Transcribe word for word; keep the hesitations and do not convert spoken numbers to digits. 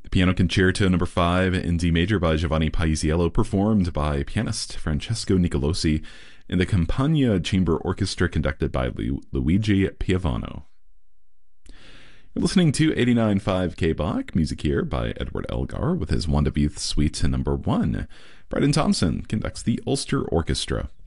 Piano Concerto Number five in D major by Giovanni Paisiello, performed by pianist Francesco Nicolosi in the Campagna Chamber Orchestra conducted by Lu- Luigi Piovano. You're listening to eighty-nine point five K Bach, music here by Edward Elgar with his Wanda Booth Suite Number one. Bryden Thompson conducts the Ulster Orchestra.